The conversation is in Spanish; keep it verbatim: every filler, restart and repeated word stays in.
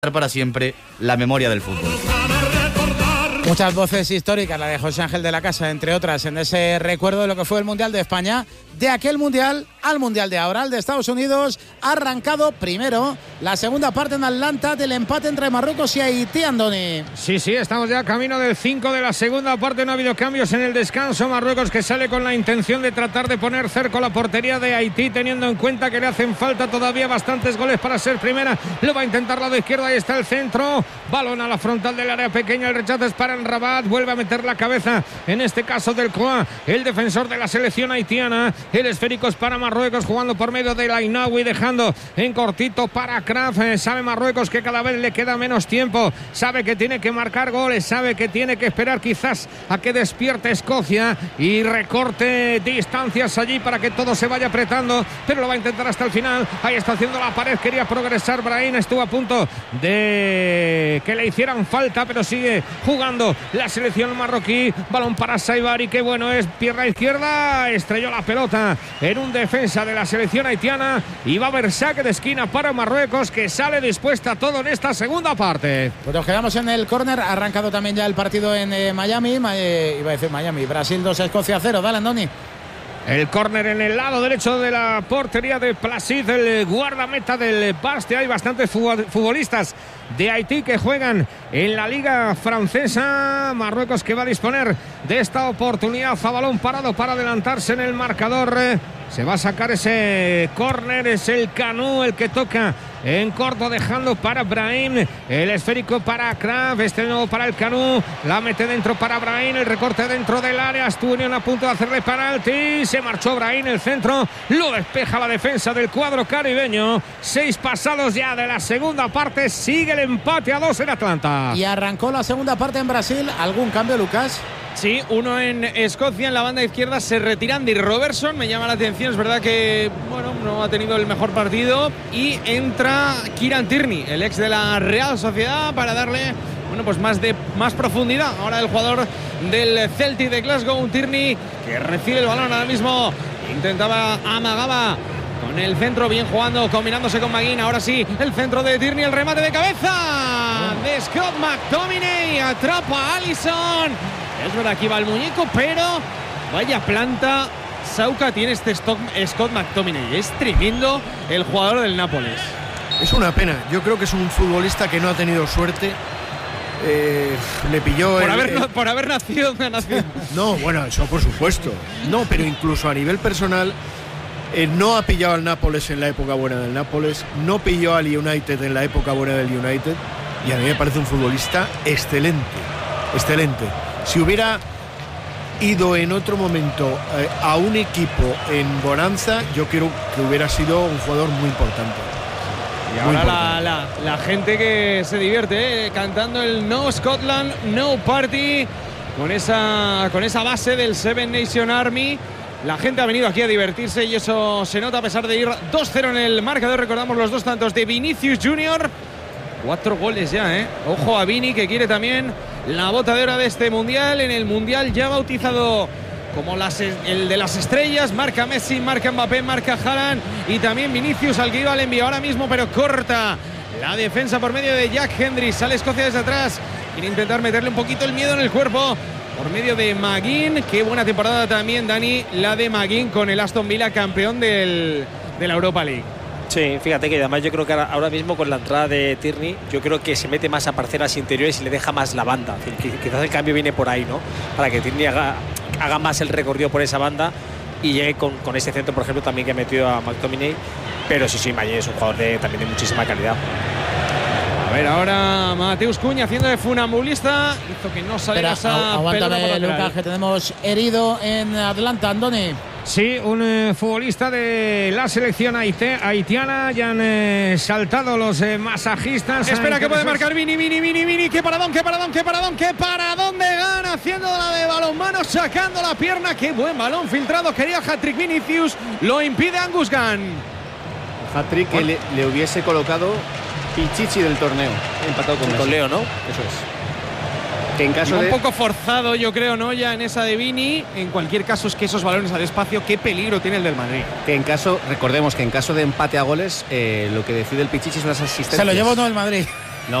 para siempre la memoria del fútbol. Muchas voces históricas, la de José Ángel de la Casa, entre otras, en ese recuerdo de lo que fue el Mundial de España, de aquel Mundial al Mundial de ahora, el de Estados Unidos. Ha arrancado primero la segunda parte en Atlanta del empate entre Marruecos y Haití, Andoni. Sí, sí, estamos ya camino del cinco de la segunda parte, no ha habido cambios en el descanso. Marruecos que sale con la intención de tratar de poner cerco a la portería de Haití, teniendo en cuenta que le hacen falta todavía bastantes goles para ser primera. Lo va a intentar lado izquierdo, ahí está el centro, balón a la frontal del área pequeña, el rechazo es para Rabat, vuelve a meter la cabeza, en este caso del Croa, el defensor de la selección haitiana. El esférico es para Marruecos, jugando por medio de Lainaoui, dejando en cortito para Kraft. Eh, sabe Marruecos que cada vez le queda menos tiempo, sabe que tiene que marcar goles, sabe que tiene que esperar quizás a que despierte Escocia y recorte distancias allí para que todo se vaya apretando, pero lo va a intentar hasta el final. Ahí está haciendo la pared, quería progresar Brahim, estuvo a punto de que le hicieran falta, pero sigue jugando la selección marroquí. Balón para Saibari, que bueno es, pierna izquierda, estrelló la pelota en un defensa de la selección haitiana y va a haber saque de esquina para Marruecos, que sale dispuesta a todo en esta segunda parte. Pues nos quedamos en el córner. Ha arrancado también ya el partido en eh, Miami, eh, iba a decir Miami, Brasil dos, Escocia cero. Dale, Andoni. El córner en el lado derecho de la portería de Placid, el guardameta del Bastia. Hay bastantes futbolistas de Haití que juegan en la liga francesa. Marruecos que va a disponer de esta oportunidad a balón parado para adelantarse en el marcador. Se va a sacar ese córner, es el Canú el que toca en corto, dejando para Brahim, el esférico para Kraft, este nuevo para el Canú, la mete dentro para Brahim, el recorte dentro del área, Asturias a punto de hacerle penalti, se marchó Brahim, el centro, lo despeja la defensa del cuadro caribeño. Seis pasados ya de la segunda parte, sigue el empate a dos en Atlanta. Y arrancó la segunda parte en Brasil. ¿Algún cambio, Lucas? Sí, uno en Escocia, en la banda izquierda se retiran de Robertson, me llama la atención, es verdad que bueno, no ha tenido el mejor partido, y entra Kieran Tierney, el ex de la Real Sociedad, para darle bueno, pues más, de, más profundidad. Ahora el jugador del Celtic de Glasgow, un Tierney que recibe el balón ahora mismo, intentaba, amagaba con el centro, bien jugando, combinándose con McGinn. Ahora sí, el centro de Tierney, el remate de cabeza de Scott McTominay, atrapa a Alisson. Es verdad que iba el muñeco, pero vaya planta Sauca tiene este stock, Scott McTominay. Es tremendo el jugador del Nápoles. Es una pena. Yo creo que es un futbolista que no ha tenido suerte. Eh, le pilló por, el, haber, el... por haber nacido en nación. No, bueno, eso por supuesto. No, pero incluso a nivel personal, eh, no ha pillado al Nápoles en la época buena del Nápoles, no pilló al United en la época buena del United, y a mí me parece un futbolista excelente, excelente. Si hubiera ido en otro momento eh, a un equipo en bonanza, yo creo que hubiera sido un jugador muy importante. Y ahora la, la, la gente que se divierte eh, cantando el No Scotland, No Party, con esa, con esa base del Seven Nation Army. La gente ha venido aquí a divertirse y eso se nota a pesar de ir dos cero en el marcador. Recordamos los dos tantos de Vinicius Junior. Cuatro goles ya, ¿eh? Ojo a Vini, que quiere también la bota de oro de este Mundial. En el Mundial ya bautizado como las, el de las estrellas. Marca Messi, marca Mbappé, marca Haaland y también Vinicius, al que iba al envío ahora mismo, pero corta la defensa por medio de Jack Hendry. Sale Escocia desde atrás. Quiere intentar meterle un poquito el miedo en el cuerpo por medio de McGinn. Qué buena temporada también, Dani, la de McGinn con el Aston Villa, campeón del, de la Europa League. Sí, fíjate que además yo creo que ahora mismo con la entrada de Tierney, yo creo que se mete más a parcelas interiores y le deja más la banda. Quizás el cambio viene por ahí, ¿no? Para que Tierney haga, haga más el recorrido por esa banda y llegue con, con ese centro, por ejemplo, también que ha metido a McTominay. Pero sí, sí, McGinn es un jugador de, también de muchísima calidad. A ver, ahora Mateus Cunha haciendo de funambulista, hizo que no saliera esa aguántame, pelota por Lucas, que tenemos herido en Atlanta, Andoni. Sí, un eh, futbolista de la selección haitiana. Ya han eh, saltado los eh, masajistas. Espera que puede marcar Vini, Vini, Vini, Vini. Qué paradón, qué paradón, qué paradón, qué paradón de Gana, haciendo la de balonmano, sacando la pierna. Qué buen balón filtrado. Quería hat-trick Vinicius, lo impide Angus Gunn. Hat-trick que le, le hubiese colocado Pichichi del torneo, empatado con, con Leo, ¿no? Eso es. Que en caso un de... poco forzado, yo creo, ¿no? Ya en esa de Vini. En cualquier caso, es que esos balones al espacio, qué peligro tiene el del Madrid. Que en caso, recordemos que en caso de empate a goles, eh, lo que decide el Pichichi es las asistencias. Se lo llevó no el Madrid.